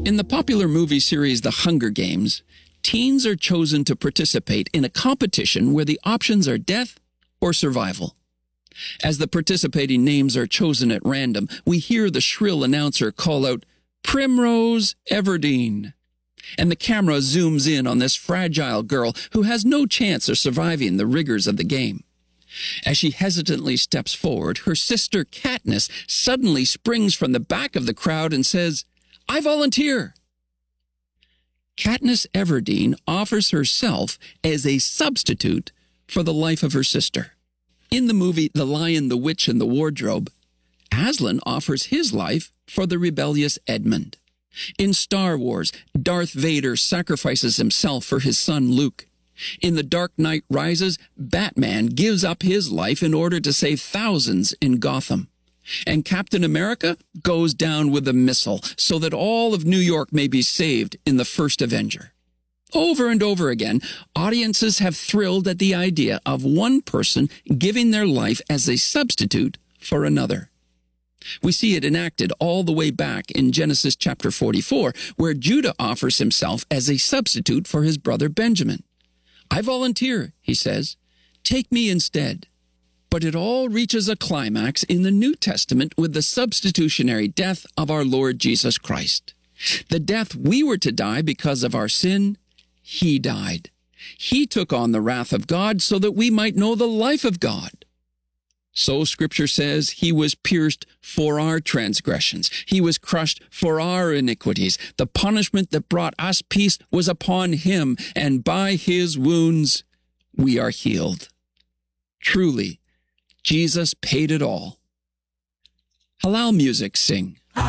In the popular movie series The Hunger Games, teens are chosen to participate in a competition where the options are death or survival. As the participating names are chosen at random, we hear the shrill announcer call out, "Primrose Everdeen." And the camera zooms in on this fragile girl who has no chance of surviving the rigors of the game. As she hesitantly steps forward, her sister Katniss suddenly springs from the back of the crowd and says, "I volunteer." Katniss Everdeen offers herself as a substitute for the life of her sister. In the movie The Lion, the Witch, and the Wardrobe, Aslan offers his life for the rebellious Edmund. In Star Wars, Darth Vader sacrifices himself for his son Luke. In The Dark Knight Rises, Batman gives up his life in order to save thousands in Gotham. And Captain America goes down with a missile so that all of New York may be saved in the first Avenger. Over and over again, audiences have thrilled at the idea of one person giving their life as a substitute for another. We see it enacted all the way back in Genesis chapter 44, where Judah offers himself as a substitute for his brother Benjamin. "I volunteer," he says. "Take me instead." But it all reaches a climax in the New Testament with the substitutionary death of our Lord Jesus Christ. The death we were to die because of our sin, he died. He took on the wrath of God so that we might know the life of God. So Scripture says he was pierced for our transgressions. He was crushed for our iniquities. The punishment that brought us peace was upon him, and by his wounds we are healed. Truly, Jesus paid it all. Halal music sing.